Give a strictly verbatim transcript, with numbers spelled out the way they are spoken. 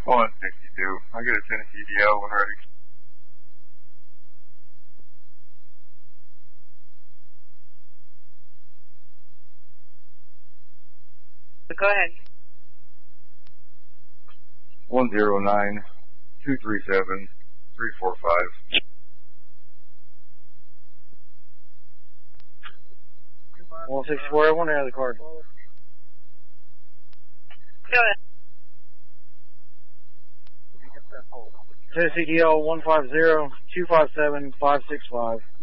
one sixty-two. I get a Tennessee D L when ready. Go ahead. one zero nine two three seven three four five. one sixty-four, I want to have the card. Go ahead. Tennessee D L one five zero two five seven five six five.